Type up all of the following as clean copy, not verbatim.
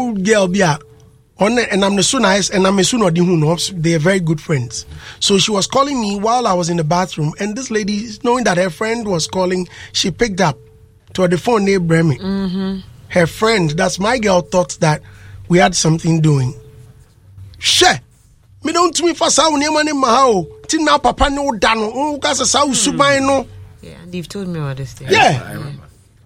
new girl bia on, and I'm the soon eyes, and I'm a soon or who knows. They are very good friends. So she was calling me while I was in the bathroom, and this lady, knowing that her friend was calling, she picked up to the phone near Bremy. Her friend, that's my girl, thought that we had something doing. She. Me don't me for sound near money mahao. Tina papa no dano. Oh, cause a sound subay no. Yeah, and you've told me all this thing. Yeah. I remember.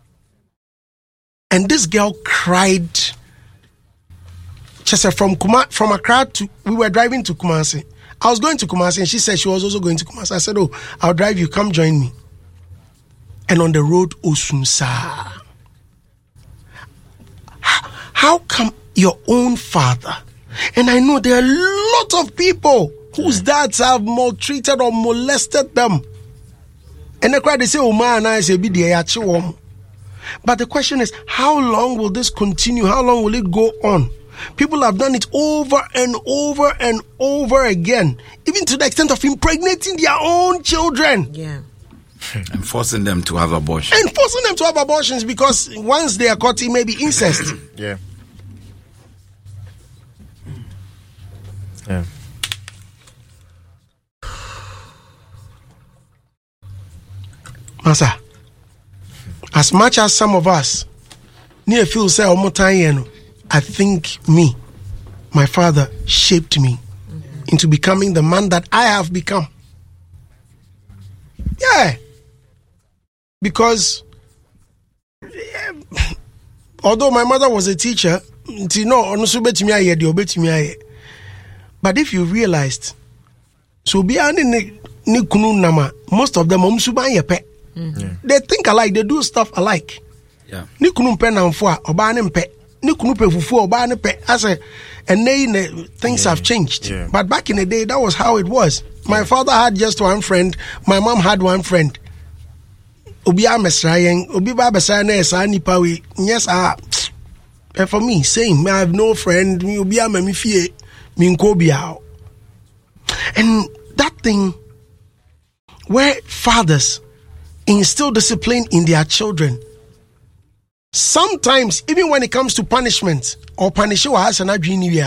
And this girl cried. She said from Accra to, we were driving to Kumasi. I was going to Kumasi and she said she was also going to Kumasi. I said, oh, I'll drive you, come join me. And on the road, Osunsa. How come your own father? And I know there are a lot of people whose dads have maltreated or molested them. And the crowd, they say, oh man, I say, but the question is, how long will this continue? How long will it go on? People have done it over and over and over again, even to the extent of impregnating their own children. Yeah. And forcing them to have abortion. And forcing them to have abortions because once they are caught, it may be incest. Yeah. Yeah. Master, as much as some of us near feel say I think my father shaped me into becoming the man that I have become. Yeah. Because although my mother was a teacher, but if you realized, so most of them they think alike, they do stuff alike. Yeah. Things have changed. Yeah. But back in the day, that was how it was. My father had just one friend, my mom had one friend. Yes, and for me, same. I have no friend. And that thing where fathers instill discipline in their children, sometimes even when it comes to punishment or punishing us and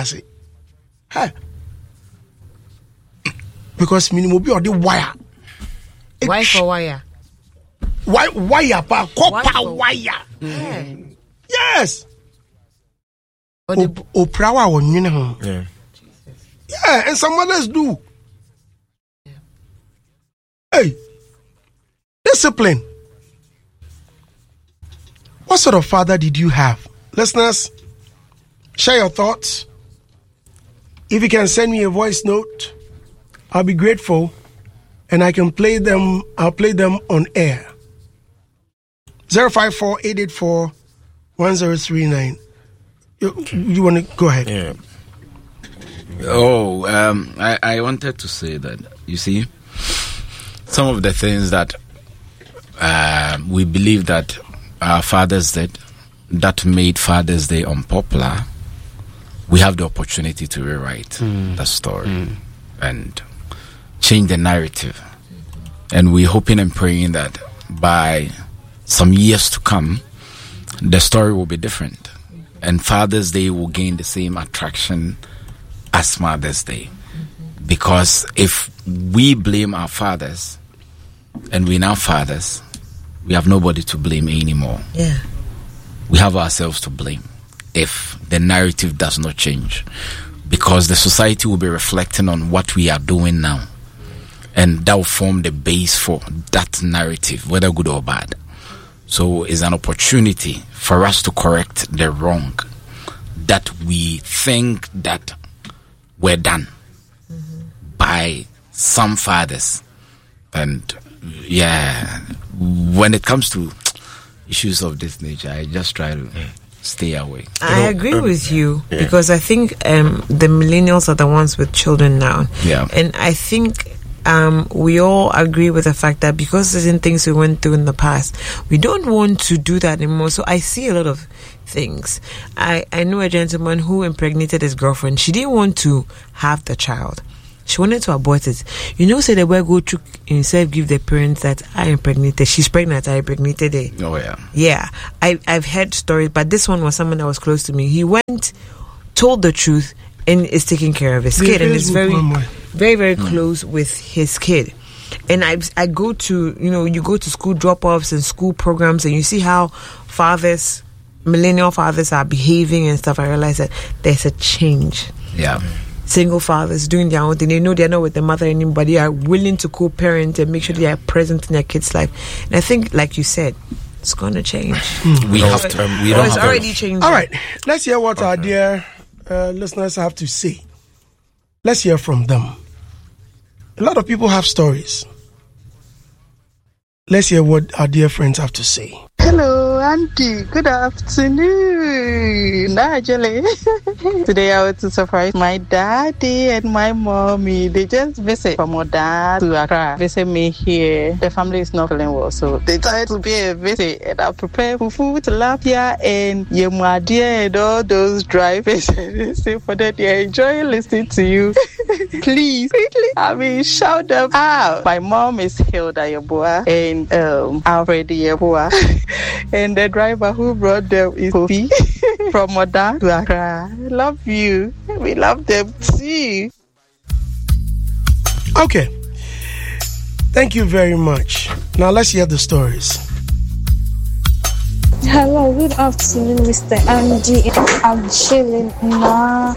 because minimum be or the wire. Why for wire? Wire pa copper wire. Yes. Oprawa on you know. Yeah. Yeah, and some others do. Hey, discipline. What sort of father did you have? Listeners, share your thoughts. If you can send me a voice note, I'll be grateful. And I can play them, I'll play them on air. 054-884-1039. You want to go ahead? Yeah. I wanted to say that, you see, some of the things that we believe that our fathers did that made Father's Day unpopular, we have the opportunity to rewrite the story and change the narrative. And we're hoping and praying that by some years to come, the story will be different. And Father's Day will gain the same attraction as Mother's Day. Because if we blame our fathers and we're now fathers, we have nobody to blame anymore. Yeah. We have ourselves to blame if the narrative does not change. Because the society will be reflecting on what we are doing now. And that will form the base for that narrative, whether good or bad. So it's an opportunity for us to correct the wrong that we think that we're done by some fathers. And yeah, when it comes to issues of this nature, I just try to stay away. I agree with you because I think the millennials are the ones with children now. Yeah. And I think we all agree with the fact that because certain things we went through in the past, we don't want to do that anymore. So I see a lot of things. I know a gentleman who impregnated his girlfriend. She didn't want to have the child. She wanted to abort it. You know, say the boy go to himself give the parents that I impregnated. She's pregnant. I impregnated her. Oh yeah. Yeah, I've heard stories, but this one was someone that was close to me. He went, told the truth, and is taking care of his kid, and is very, very, very close with his kid. And I go to, you know, you go to school drop-offs and school programs, and you see how fathers, millennial fathers, are behaving and stuff. I realize that there's a change. Yeah. Single fathers doing their own thing. They know they're not with the mother anymore, but they are willing to co-parent and make sure they are present in their kids' life. And I think, like you said, it's going to change. It's already changed. All right, let's hear what our dear listeners have to say. Let's hear from them. A lot of people have stories. Let's hear what our dear friends have to say. Hello, Auntie. Good afternoon. Actually, today I want to surprise my daddy and my mommy. They just visit from my dad to Accra. Visit me here. The family is not feeling well, so they tried to pay a visit. And I prepared fufu, tilapia, and yemuadia and all those dry fish. Say for that, they enjoy listening to you. Please, quickly, shout them out. My mom is Hilda Yeboah and Alfred Yeboah. And the driver who brought them is Kofi from Moda to Accra. Love you. We love them too. Okay. Thank you very much. Now let's hear the stories. Hello, good afternoon, Mr. Andy. I'm chilling now.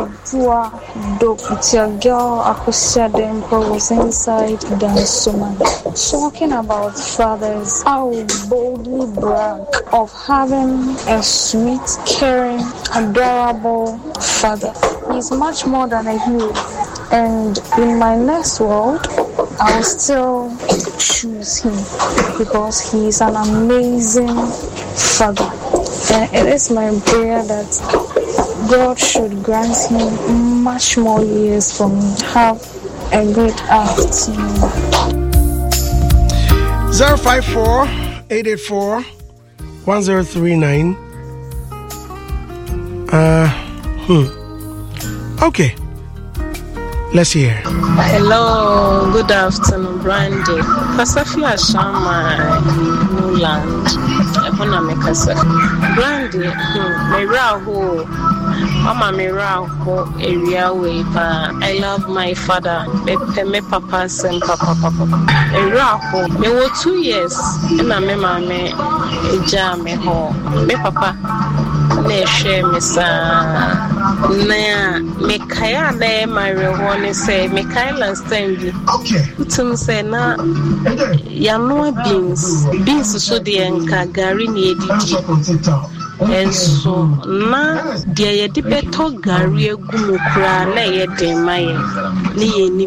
It's your girl, Akusha Dempo, was inside Dansuman. Talking about fathers, I will boldly brag of having a sweet, caring, adorable father. He's much more than a hero. And in my next world, I will still choose him because he is an amazing father. And it is my prayer that God should grant him much more years for me. Have a great afternoon. 054-884-1039. Okay. Let's hear. Hello, good afternoon, Brandy. Pasafia Shama, Newland. Ebona Mekasa. Brandy, Miraho, Mama Miraho, area way. I love my father. Me papa and papa. Miraho, me wo 2 years. Na me mame eja me ho. Me papa na share me sa. Na me kaya na marry one say me kaya last time bi. Utum say na ya no beans so de enka gari na edidi. Enso na de ye de beto gari egu mu kura na ye den mai ni ye ni.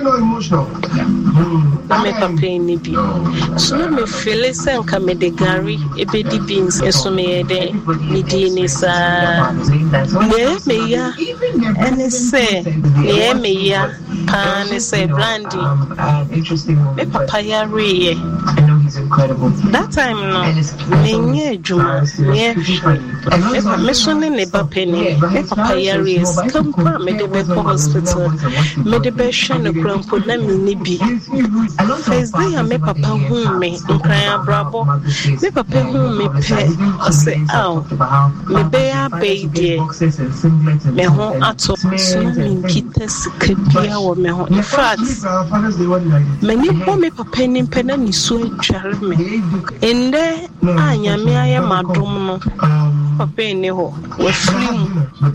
Na me papa ni bi. So na me feel say enka me de gari ebedi beans enso me ye de ni di ni sa. Me ya ene say me ya pan say Brandy. Me papa ya re. That time no me nye juma me sonne ne ba penny me papa ya re skampa me de be hospital me de be hwe no krampo na me ni bi first day me papa hu me nkran abrabo me papa hu me pe say aw me be ya baby me ho ato so me kita skabia wo me ho in fact me ni po me papa ni pe na ni so atware me ende anya me aye madom no papa ni ho we free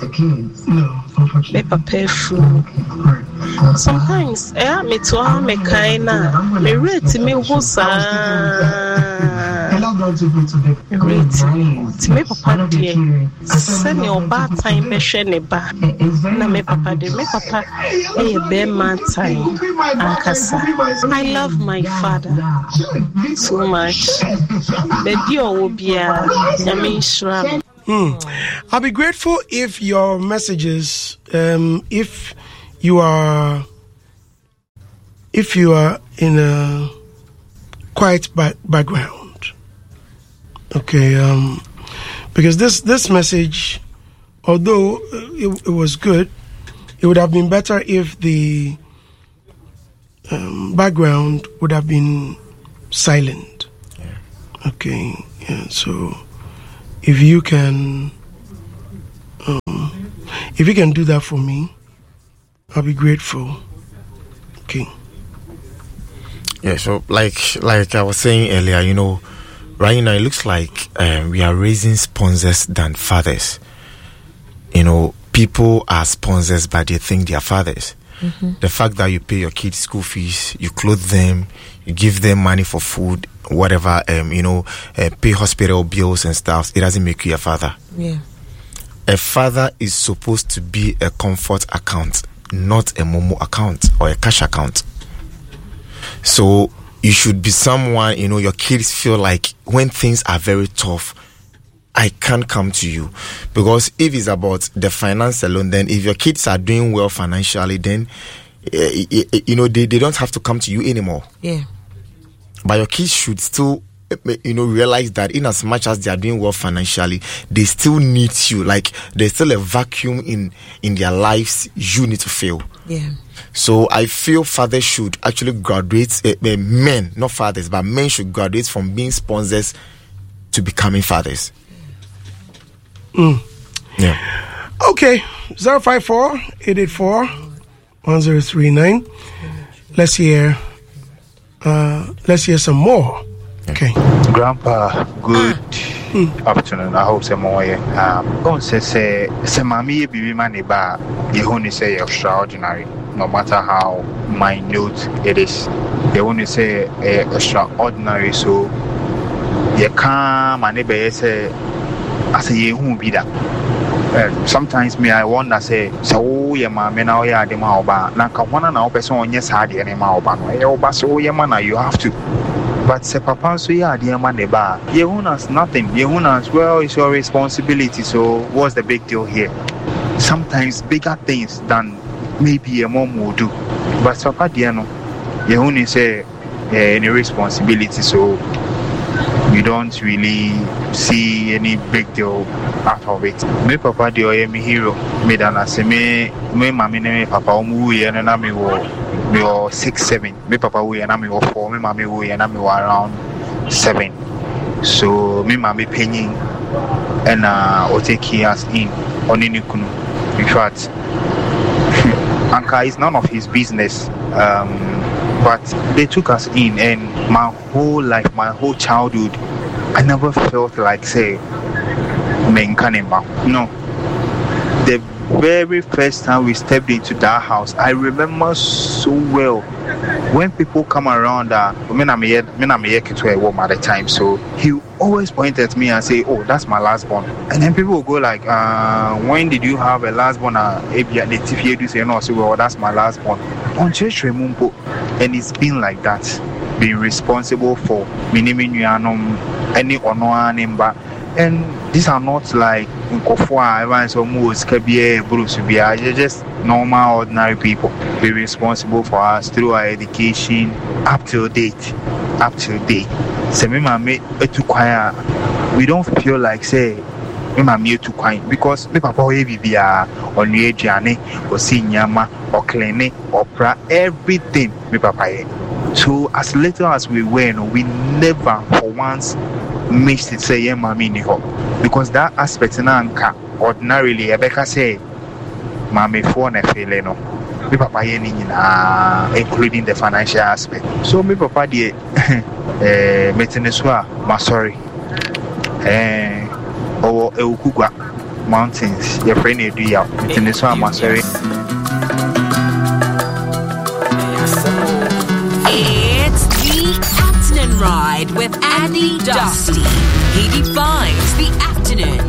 me papa free sometimes me to me kaina me rate me ho sa me papa dear send your bad time be hwe ne ba na me papa de me papa e be man time ankasa. I love my father so much. Baby obia I mean sure. I'll be grateful if your messages if you are in a quiet background. Okay, because this message, although it was good, it would have been better if the background would have been silent. Yeah. Okay. Yeah. So if you can do that for me, I'll be grateful. Okay. Yeah. So like I was saying earlier, right now it looks like we are raising sponsors than fathers. People are sponsors, but they think they are fathers. Mm-hmm. The fact that you pay your kids school fees, you clothe them, you give them money for food, whatever, pay hospital bills and stuff, it doesn't make you a father. Yeah. A father is supposed to be a comfort account, not a Momo account or a cash account. So you should be someone, your kids feel like when things are very tough, I can't come to you. Because if it's about the finance alone, then if your kids are doing well financially, then they don't have to come to you anymore. Yeah. But your kids should still realize that in as much as they are doing well financially, they still need you. Like there's still a vacuum in their lives you need to fill. Yeah. So I feel fathers should actually graduate, men, not fathers, but men should graduate from being sponsors to becoming fathers. Yeah. Okay. 054-884-1039. Let's hear some more. Okay. Grandpa, good afternoon. I hope some more. Don't say mommy be money ba you only say extraordinary, no matter how minute it is. They only say extraordinary, so you can't money say I say you won't be that. Sometimes I wonder say so ya mama na oya de ma oba na ka wana na opeso onye sa de ne ma oba no e oba so ya ma na you have to. But say papa so ya de ma ne ba yehuna's nothing. Yehuna's, well, it's your responsibility, so what's the big deal here? Sometimes bigger things than maybe a mom will do. But papa de no yehuni say any responsibility, so you don't really see any big deal out of it. Me papa de oye me hero. Me dana se me mami ne me papa omu ye na me wo 6-7. Me papa we na me wo 4. Me mami we na me wo around 7. So me mami penyin and o take us in on any kunu. In fact, Anka is none of his business. But they took us in, and my whole life, my whole childhood, I never felt like, say, no. The very first time we stepped into that house, I remember so well. When people come around, at the time, so he always pointed at me and say, "Oh, that's my last born." And then people will go like, "When did you have a last born?" And do say, "No, so well, that's my last born." On church remember, and it's been like that, being responsible for any honor number. And these are not like just normal, ordinary people. Be responsible for us through our education up to date. We don't feel like say too quiet because me papa we be on Adriane or Sinyama or Clene or Pra, everything me papa. So as little as we were, we never for once missed it say mami ni ho, because that aspect na anka ordinarily Rebecca say mami for na fele no me papa ye ni na, including the financial aspect. So me papa die meteneswa ma sorry or Eukugwa Mountains, your friend do ya meteneswa ma sorry. Ride with Andy Dusty. He defines the afternoon.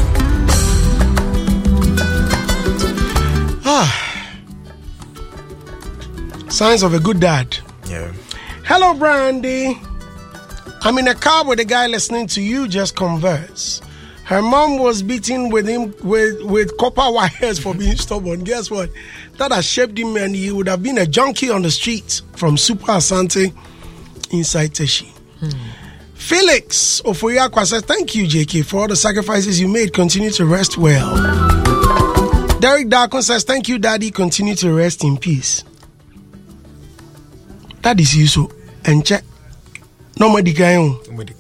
Signs of a good dad. Yeah. Hello, Brandy. I'm in a car with a guy listening to you just converse. Her mom was beating with him with copper wires for being stubborn. Guess what? That has shaped him, and he would have been a junkie on the streets from Super Asante inside Teshi. Felix Ofoyakwa says, thank you, JK, for all the sacrifices you made. Continue to rest well. Derek Darkon says, thank you, Daddy. Continue to rest in peace. That is you so and check. No more the kind.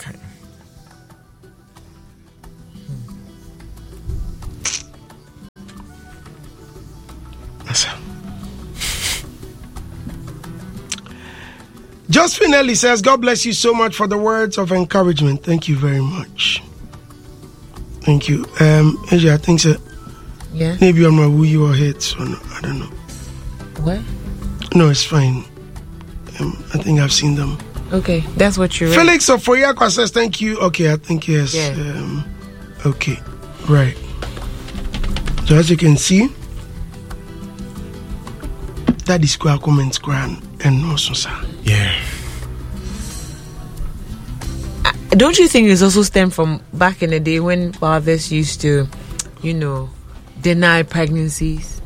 Josephine Ellie says, God bless you so much for the words of encouragement. Thank you very much. Thank you. AJ, I think so. Yeah. Maybe I'm not who you are hit, so no, I don't know. What? No, it's fine. I think I've seen them. Okay, that's what you read. Felix of Foyakwa says, thank you. Okay, I think yes. Yeah. Okay, right. So as you can see, that is square comments grand and also sir. Yeah. Don't you think it's also stemmed from back in the day when fathers used to, deny pregnancies?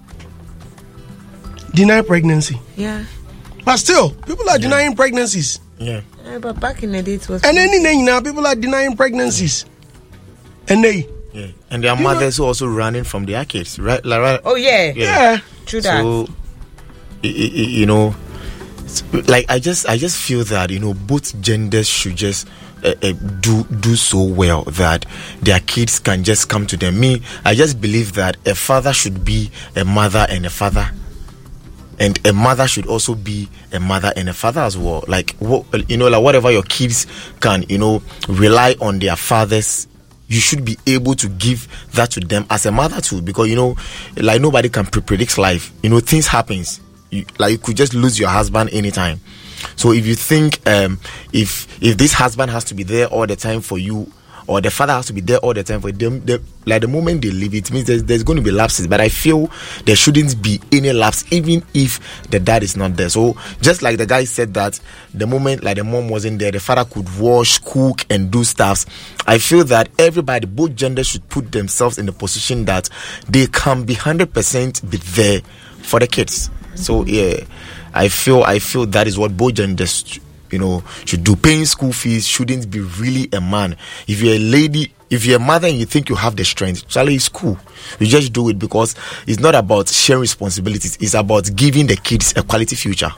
Deny pregnancy? Yeah. But still, people are denying pregnancies. Yeah. But back in the day, it was. And any now, people are denying pregnancies. And they. Yeah. And their mothers who also running from their kids, right? Oh, yeah. Yeah. True that. So, like I just feel that both genders should just do so well that their kids can just come to them. I just believe that a father should be a mother and a father, and a mother should also be a mother and a father as well. Like whatever your kids can rely on their fathers, you should be able to give that to them as a mother too, because like nobody can predict life. Things happens. You could just lose your husband anytime. So if you think if this husband has to be there all the time for you, or the father has to be there all the time for them, like the moment they leave, it means there's going to be lapses. But I feel there shouldn't be any lapse, even if the dad is not there. So just like the guy said that the moment like the mom wasn't there, the father could wash, cook, and do stuff. I feel that everybody, both genders, should put themselves in the position that they can be 100% be there for the kids. So yeah, I feel that is what both genders should do. Paying school fees shouldn't be really a man. If you're a lady, if you're a mother and you think you have the strength, Charlie, it's cool. You just do it, because it's not about sharing responsibilities. It's about giving the kids a quality future.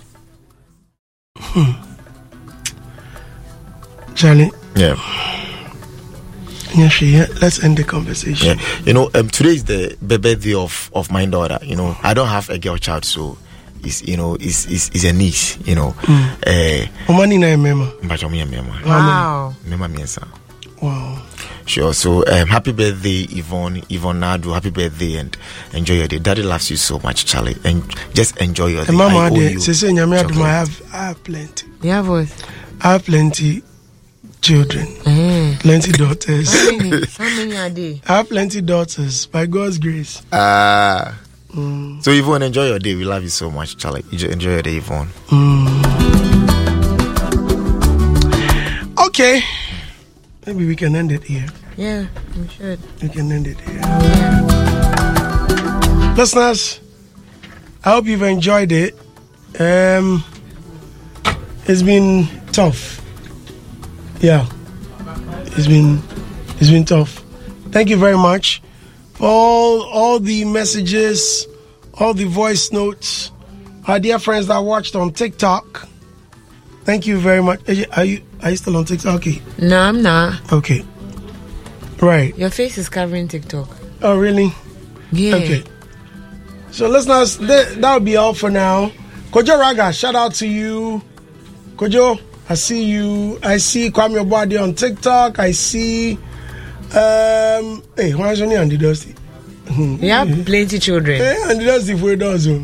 Charlie. Yeah. Yeah, let's end the conversation. Yeah. Today is the birthday of my daughter. I don't have a girl child, so it's a niece. Wow. Sure. So happy birthday, Yvonne Nadu. Happy birthday and enjoy your day. Daddy loves you so much, Charlie, and just enjoy your day. Mama, I have plenty. Yeah, boys. I have plenty children, plenty daughters. How many are they? I have plenty daughters, by God's grace. So Yvonne, enjoy your day. We love you so much, Charlie. Enjoy your day, Yvonne. Okay, maybe we can end it here. Yeah, we should. We can end it here. Listeners, I hope you've enjoyed it. It's been tough. Yeah, it's been tough. Thank you very much for all the messages, all the voice notes. Our dear friends that watched on TikTok, thank you very much. Are you still on TikTok? Okay. No, I'm not. Okay. Right. Your face is covering TikTok. Oh, really? Yeah. Okay. So listeners, that'll be all for now. Kojo Raga, shout out to you. Kojo, I see you. I see Kwame Obade on TikTok. I see hey, why is your name Andy Dusty? You have plenty children. Hey, Andy Dusty for dozen.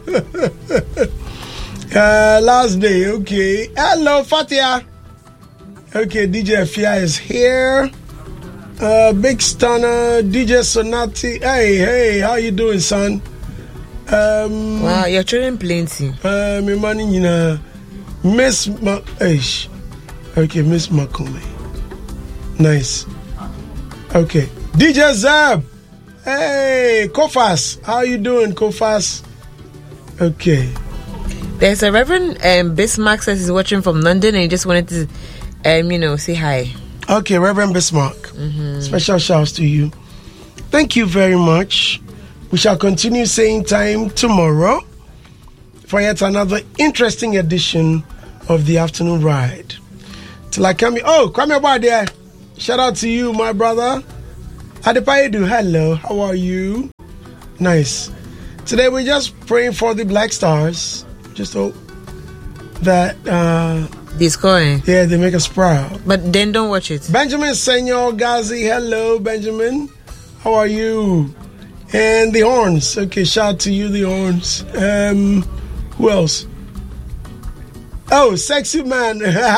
Last day, okay. Hello, Fatia. Okay, DJ Fia is here. Big Stunner, DJ Sonati. Hey, how you doing, son? Wow, your children plenty. My money, Miss okay, Miss Macaulay. Nice. Okay. DJ Zab. Hey, Kofas. How you doing, Kofas? Okay. There's a Reverend Bismarck says he's watching from London and he just wanted to say hi. Okay, Reverend Bismarck. Mm-hmm. Special shouts to you. Thank you very much. We shall continue same time tomorrow. for yet another interesting edition of the Afternoon Ride. Till I come here. Oh, come here, boy, there. Shout out to you, my brother. Adepayedu, hello. How are you? Nice. Today we're just praying for the Black Stars. Just hope that they score. Yeah, they make us proud. But then don't watch it. Benjamin Senor Gazi, hello, Benjamin. How are you? And the Horns. Okay, shout out to you, the Horns. Who else? Oh, Sexy Man.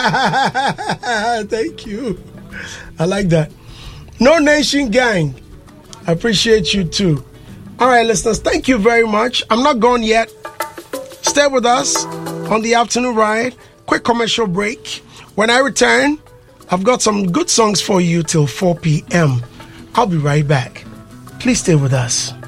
Thank you. I like that. No Nation Gang. I appreciate you too. All right, listeners, thank you very much. I'm not gone yet. Stay with us on the Afternoon Ride. Quick commercial break. When I return, I've got some good songs for you till 4 p.m. I'll be right back. Please stay with us.